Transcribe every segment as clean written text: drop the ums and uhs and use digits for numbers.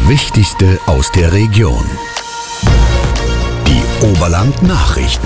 Wichtigste aus der Region. Die Oberland-Nachrichten.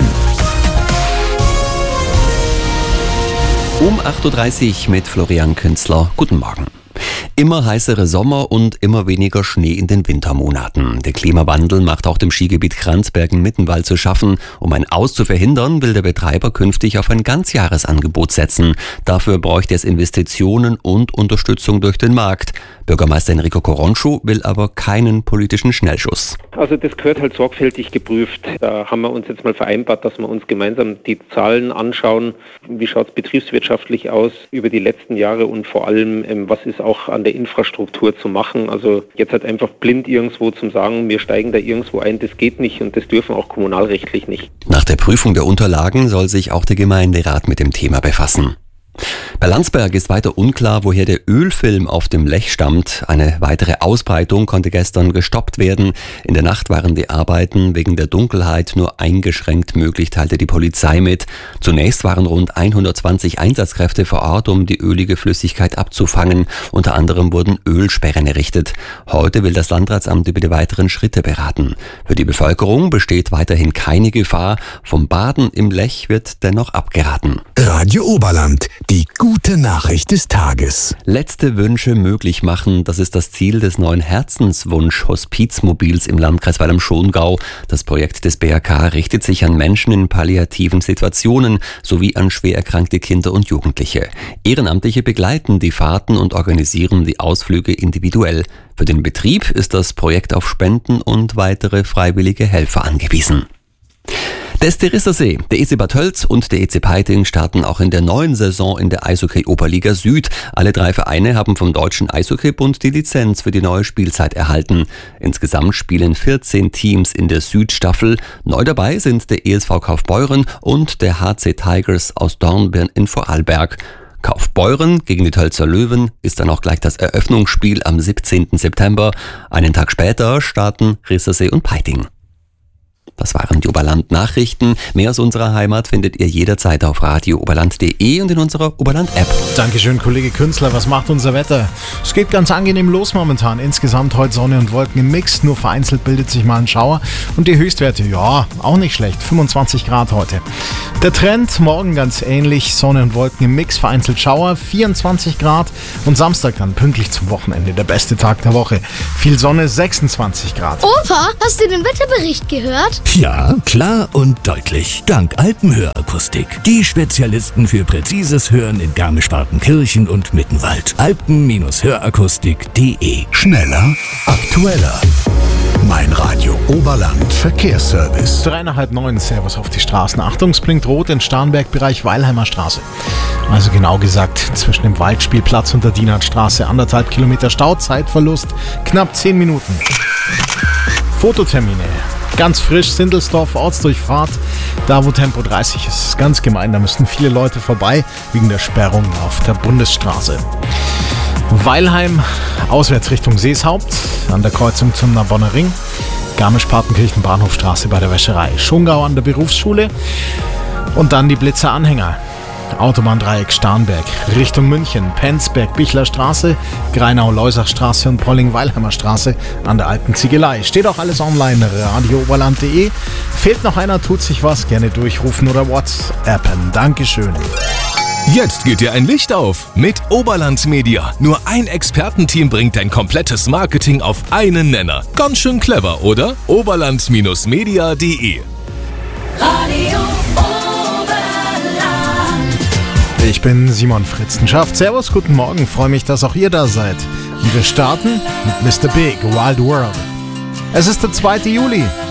Um 8.30 Uhr mit Florian Künzler. Guten Morgen. Immer heißere Sommer und immer weniger Schnee in den Wintermonaten. Der Klimawandel macht auch dem Skigebiet Kranzbergen-Mittenwald zu schaffen. Um ein Aus zu verhindern, will der Betreiber künftig auf ein Ganzjahresangebot setzen. Dafür bräuchte es Investitionen und Unterstützung durch den Markt. Bürgermeister Enrico Corroncho will aber keinen politischen Schnellschuss. Also das gehört halt sorgfältig geprüft. Da haben wir uns jetzt mal vereinbart, dass wir uns gemeinsam die Zahlen anschauen. Wie schaut es betriebswirtschaftlich aus über die letzten Jahre und vor allem, was ist auch an der Infrastruktur zu machen. Also jetzt halt einfach blind irgendwo zum sagen, wir steigen da irgendwo ein, das geht nicht und das dürfen auch kommunalrechtlich nicht. Nach der Prüfung der Unterlagen soll sich auch der Gemeinderat mit dem Thema befassen. Bei Landsberg ist weiter unklar, woher der Ölfilm auf dem Lech stammt. Eine weitere Ausbreitung konnte gestern gestoppt werden. In der Nacht waren die Arbeiten wegen der Dunkelheit nur eingeschränkt möglich, teilte die Polizei mit. Zunächst waren rund 120 Einsatzkräfte vor Ort, um die ölige Flüssigkeit abzufangen. Unter anderem wurden Ölsperren errichtet. Heute will das Landratsamt über die weiteren Schritte beraten. Für die Bevölkerung besteht weiterhin keine Gefahr. Vom Baden im Lech wird dennoch abgeraten. Radio Oberland. Die gute Nachricht des Tages. Letzte Wünsche möglich machen, das ist das Ziel des neuen Herzenswunsch-Hospizmobils im Landkreis Weil am Schongau. Das Projekt des BRK richtet sich an Menschen in palliativen Situationen sowie an schwer erkrankte Kinder und Jugendliche. Ehrenamtliche begleiten die Fahrten und organisieren die Ausflüge individuell. Für den Betrieb ist das Projekt auf Spenden und weitere freiwillige Helfer angewiesen. Der SC Rissersee, der EC Bad Tölz und der EC Peiting starten auch in der neuen Saison in der Eishockey-Oberliga Süd. Alle 3 Vereine haben vom Deutschen Eishockeybund die Lizenz für die neue Spielzeit erhalten. Insgesamt spielen 14 Teams in der Südstaffel. Neu dabei sind der ESV Kaufbeuren und der HC Tigers aus Dornbirn in Vorarlberg. Kaufbeuren gegen die Tölzer Löwen ist dann auch gleich das Eröffnungsspiel am 17. September. Einen Tag später starten Rissersee und Peiting. Das waren die Oberland-Nachrichten. Mehr aus unserer Heimat findet ihr jederzeit auf radiooberland.de und in unserer Oberland-App. Dankeschön, Kollege Künzler. Was macht unser Wetter? Es geht ganz angenehm los momentan. Insgesamt heute Sonne und Wolken im Mix. Nur vereinzelt bildet sich mal ein Schauer. Und die Höchstwerte, ja, auch nicht schlecht. 25 Grad heute. Der Trend, morgen ganz ähnlich. Sonne und Wolken im Mix, vereinzelt Schauer, 24 Grad. Und Samstag dann pünktlich zum Wochenende, der beste Tag der Woche. Viel Sonne, 26 Grad. Opa, hast du den Wetterbericht gehört? Ja, klar und deutlich. Dank Alpenhörakustik. Die Spezialisten für präzises Hören in Garmisch-Partenkirchen und Mittenwald. Alpen-Hörakustik.de. Schneller, aktueller. Mein Radio Oberland Verkehrsservice. 8:30, Servus auf die Straßen. Achtung, es blinkt rot in Starnberg-Bereich Weilheimer Straße. Also genau gesagt zwischen dem Waldspielplatz und der Dienertstraße. 1,5 Kilometer Stau, Zeitverlust, knapp 10 Minuten. Fototermine. Ganz frisch, Sindelsdorf, Ortsdurchfahrt, da wo Tempo 30 ist. Ganz gemein, da müssten viele Leute vorbei, wegen der Sperrung auf der Bundesstraße. Weilheim, auswärts Richtung Seeshaupt, an der Kreuzung zum Narbonner Ring. Garmisch-Partenkirchen, Bahnhofstraße bei der Wäscherei. Schongau an der Berufsschule und dann die Blitzer Anhänger. Autobahndreieck Starnberg, Richtung München, Penzberg, Bichler Straße, Greinau-Leusach-Straße und Polling-Weilheimer Straße an der Alten Ziegelei. Steht auch alles online, radiooberland.de. Fehlt noch einer, tut sich was, gerne durchrufen oder WhatsAppen. Dankeschön. Jetzt geht dir ein Licht auf mit Oberland Media. Nur ein Expertenteam bringt dein komplettes Marketing auf einen Nenner. Ganz schön clever, oder? Oberland-media.de. Radio Ich bin Simon Fritzenschaft. Servus, guten Morgen. Freue mich, dass auch ihr da seid. Und wir starten mit Mr. Big, Wild World. Es ist der 2. Juli.